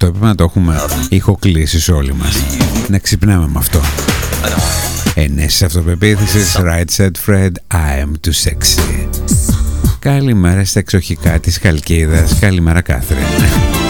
Αυτό έπρεπε να το έχουμε ηχοκλήσεις όλοι μας. Να ξυπνάμε με αυτό. Ενέσεις αυτοπεποίθησης, Right said Fred, I am too sexy. Καλημέρα στα εξοχικά της Χαλκίδας. Καλημέρα Κάθριν.